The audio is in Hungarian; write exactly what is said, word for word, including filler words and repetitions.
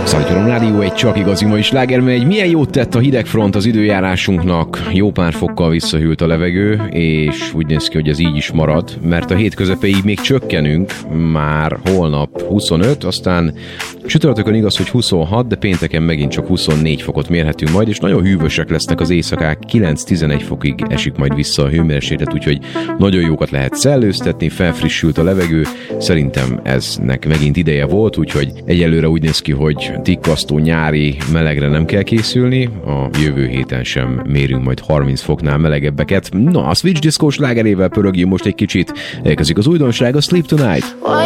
Szalagyorom Rádió egy csak igazi mai sláger megy. Milyen jót tett a hideg front az időjárásunknak, jó pár fokkal visszahűlt a levegő, és úgy néz ki, hogy ez így is marad, mert a hét közepéig még csökkenünk, már holnap huszonöt, aztán csütörtökön igaz, hogy huszonhat, de pénteken megint csak huszonnégy fokot mérhetünk majd, és nagyon hűvösek lesznek az éjszakák, kilenc-tizenegy fokig esik majd vissza a hőmérséklet, úgyhogy nagyon jókat lehet szellőztetni, felfrissült a levegő, szerintem eznek megint ideje volt, úgyhogy egyelőre úgy néz ki, hogy tikkasztó nyári melegre nem kell készülni, a jövő héten sem mérünk majd harminc foknál melegebbeket. Na, a Switch Disco slágerével pörögjünk most egy kicsit, elkezdjük az újdonság, a Sleep Tonight.